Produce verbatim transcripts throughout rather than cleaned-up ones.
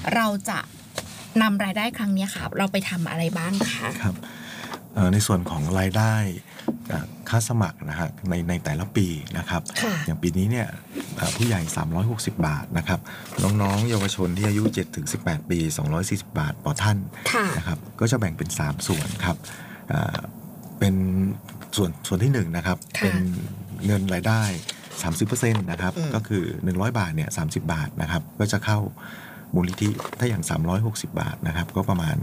เราจะนำรายได้ครั้งนี้ค่ะเราไปทำอะไรบ้างคะครับในส่วนของรายได้ค่าสมัครนะฮะในในแต่ละปีนะครับอย่างปีนี้เนี่ยผู้ใหญ่สามร้อยหกสิบบาทนะครับน้องๆเยาวชนที่อายุ เจ็ดถึงสิบแปด ปีสองร้อยสี่สิบบาทต่อท่านนะครับก็จะแบ่งเป็นสามส่วนครับเป็นส่วนส่วนที่หนึ่งนะครับเป็นเงินรายได้ สามสิบเปอร์เซ็นต์ นะครับก็คือหนึ่งร้อยบาทเนี่ยสามสิบบาทนะครับก็จะเข้ามูลนิธิถ้าอย่างสามร้อยหกสิบบาทนะครับก็ประมาณ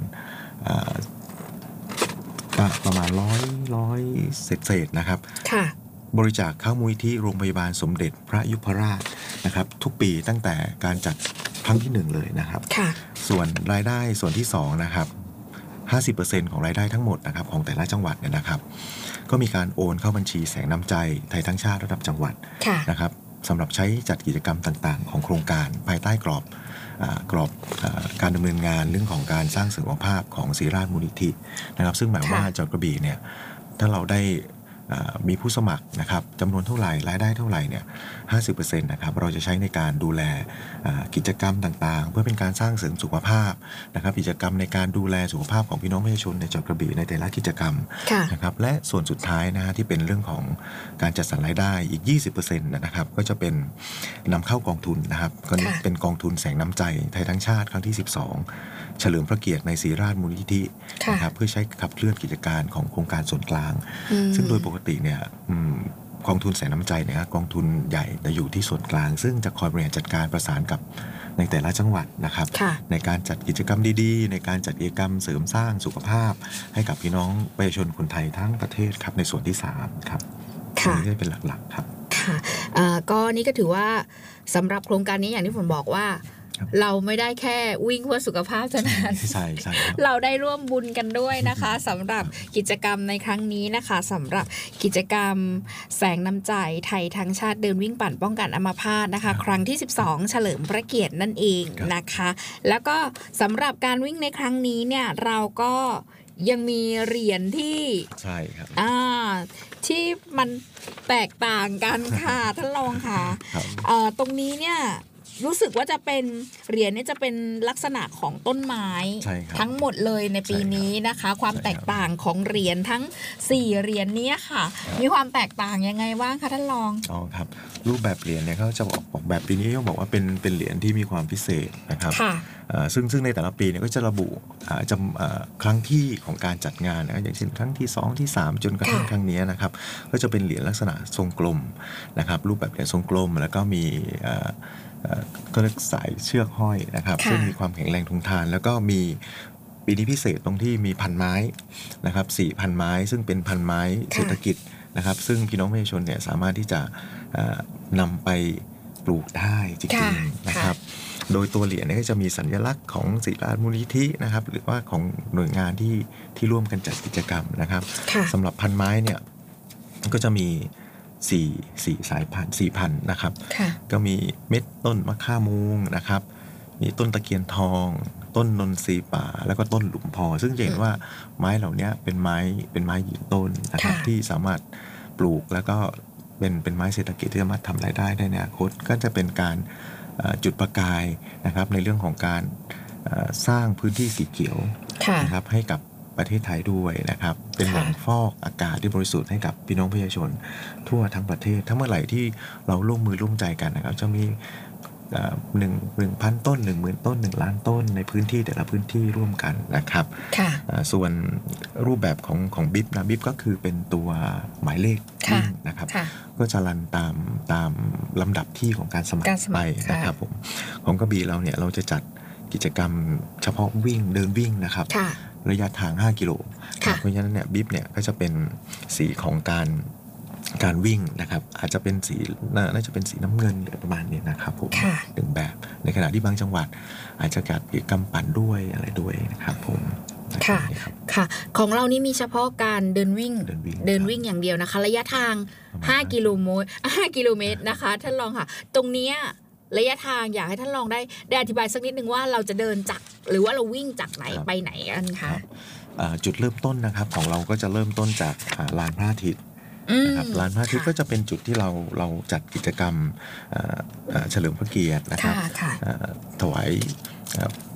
ประมาณร้อยร้อยเศษๆนะครับบริจาคเข้ามูลนิธิโรงพยาบาลสมเด็จพระยุพราชนะครับทุกปีตั้งแต่การจัดครั้งที่หนึ่งเลยนะครับส่วนรายได้ส่วนที่สองนะครับห้าสิบเปอร์เซ็นต์ ของรายได้ทั้งหมดนะครับของแต่ละจังหวัดเนี่ยนะครับก็มีการโอนเข้าบัญชีแสงน้ำใจไทยทั้งชาติระดับจังหวัดนะครับสำหรับใช้จัดกิจกรรมต่างๆของโครงการภายใต้กรอบกรอบการดำเนินงานเรื่องของการสร้างสุขภาพของศิริราชมูลนิธินะครับซึ่งหมายว่าจังหวัดกระบี่เนี่ยถ้าเราได้มีผู้สมัครนะครับจำนวนเท่าไหร่รายได้เท่าไหร่เนี่ย ห้าสิบเปอร์เซ็นต์ นะครับเราจะใช้ในการดูแลกิจกรรมต่างๆเพื่อเป็นการสร้างเสริมสุขภาพนะครับกิจกรรมในการดูแลสุขภาพของพี่น้องประชาชนในจังหวัดกระบี่ในแต่ละกิจกรรมนะครับและส่วนสุดท้ายนะที่เป็นเรื่องของการจัดสรรรายได้อีก ยี่สิบเปอร์เซ็นต์ นะครับก็จะเป็นนำเข้ากองทุนนะครับก็เป็นกองทุนแสงน้ำใจไทยทั้งชาติครั้งที่สิบสองเฉลิมพระเกียรติในศิริราชมูลนิธินะครับเพื่อใช้ขับเคลื่อนกิจการของโครงการส่วนกลางซึ่งโดยปกติเนี่ยกองทุนแสงน้ำใจเนี่ยกองทุนใหญ่จะอยู่ที่ส่วนกลางซึ่งจะคอยบริหารจัดการประสานกับในแต่ละจังหวัดนะครับในการจัดกิจกรรมดีๆในการจัดกิจกรรมเสริมสร้างสุขภาพให้กับพี่น้องประชาชนคนไทยทั้งประเทศครับในส่วนที่สามครับนี่เป็นหลักๆครับค่ะก็นี่ก็ถือว่าสำหรับโครงการนี้อย่างที่ผมบอกว่าเราไม่ได้แค่วิ่งเพื่อสุขภาพเท่านั้นใช่ใช่เราได้ร่วมบุญกันด้วยนะคะสำหรับกิจกรรมในครั้งนี้นะคะสำหรับกิจกรรมแสงน้ำใจไทยทั้งชาติเดินวิ่งปั่นป้องกันอัมพาตนะคะครั้งที่สิบสองเฉลิมพระเกียรตินั่นเองนะคะแล้วก็สำหรับการวิ่งในครั้งนี้เนี่ยเราก็ยังมีเหรียญที่ใช่ครับอ่าที่มันแตกต่างกันค่ะท่านรองค่ะตรงนี้เนี่ยรู้สึกว่าจะเป็นเหรียญนี่จะเป็นลักษณะของต้นไม้ทั้งหมดเลยในปีนี้นะคะความแตกต่างของเหรียญทั้งสี่เหรียญนี้ค่ะมีความแตกต่างยังไงบ้างคะท่านรองอ๋อครับรูปแบบเหรียญเนี่ยเขาจะออกแบบปีนี้เขาบอกว่าเป็นเป็นเหรียญที่มีความพิเศษนะครับซึ่งซึ่งในแต่ละปีเนี่ยก็จะระบุจำครั้งที่ของการจัดงานนะอย่างเช่นครั้งที่สองที่สามจนกระทั่งครั้งนี้นะครับก็จะเป็นเหรียญลักษณะทรงกลมนะครับรูปแบบเหรียญทรงกลมแล้วก็มีก็เรียกสายเชือกห้อยนะครับซึ่งมีความแข็งแรงทนทานแล้วก็มีปีนี้พิเศษตรงที่มีพันไม้นะครับสี่พันไม้ซึ่งเป็นพันไม้เศรษฐกิจนะครับซึ่งพี่น้องประชาชนเนี่ยสามารถที่จะนำไปปลูกได้จริงๆนะครับโดยตัวเหรียญเนี่ยก็จะมีสัญลักษณ์ของศิริราชมูลนิธินะครับหรือว่าของหน่วยงานที่ที่ร่วมกันจัดกิจกรรมนะครับสำหรับพันไม้เนี่ยก็จะมีสี่สี่สายพันธุ์สี่พันธุ์นะครับก็มีเม็ดต้นมะข่ามุงนะครับมีต้นตะเคียนทองต้นนนทรีป่าแล้วก็ต้นหลุมพอซึ่งเห็นว่าไม้เหล่านี้เป็นไม้เป็นไม้ยืนต้นนะครับที่สามารถปลูกแล้วก็เป็นเป็นไม้เศรษฐกิจที่สามารถทำรายได้ได้ในอนาคตก็จะเป็นการจุดประกายนะครับในเรื่องของการสร้างพื้นที่สีเขียวนะครับให้กับประเทศไทยด้วยนะครับเป็นแหล่งฟอกอากาศที่บริสุทธิ์ให้กับพี่น้องประชาชนทั่วทั้งประเทศถ้าเมื่อไหร่ที่เราร่วมมือร่วมใจกันนะครับจะมีหนึ่งหนึ่งพันต้นหนึ่งหมื่นต้นหนึ่งล้านต้นในพื้นที่แต่ละพื้นที่ร่วมกันนะครับส่วนรูปแบบของของบิ๊บนะบิ๊บก็คือเป็นตัวหมายเลขนะครับก็จะรันตามตามลำดับที่ของการสมัครไปนะครับผมของกระบี่เราเนี่ยเราจะจัดกิจกรรมเฉพาะวิ่งเดินวิ่งนะครับระยะทางห้ากิโลเพราะฉะนั้นเนี่ยบิ๊บเนี่ยก็จะเป็นสีของการการวิ่งนะครับอาจจะเป็นสีน่าจะเป็นสีน้ำเงินหรือประมาณนี้นะครับผมหนึ่งแบบในขณะที่บางจังหวัดอาจจะจัดกิจกรรมปั่นด้วยอะไรด้วยนะครับผมค่ะค่ะของเรานี่มีเฉพาะการเดินวิ่งเดินวิ่งอย่างเดียวนะคะระยะทางห้ากิโลเมตรห้ากิโลเมตรนะคะท่านรองค่ะตรงนี้ระยะทางอยากให้ท่านลองได้ได้อธิบายสักนิดนึงว่าเราจะเดินจากหรือว่าเราวิ่งจากไหนไปไหนกันคะจุดเริ่มต้นนะครับของเราก็จะเริ่มต้นจากลานพระอาทิตย์นะครับลานพระอาทิตย์ก็จะเป็นจุดที่เราเราจัดกิจกรรมเฉลิมพระเกียรตินะครับถวาย